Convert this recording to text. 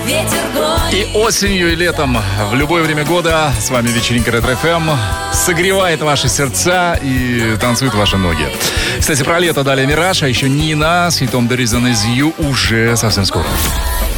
И осенью, и летом, в любое время года с вами вечеринка Ретро-ФМ согревает ваши сердца и танцует ваши ноги. Кстати, про лето далее Мираж, а еще Нина с хитом The Reason Is You уже совсем скоро.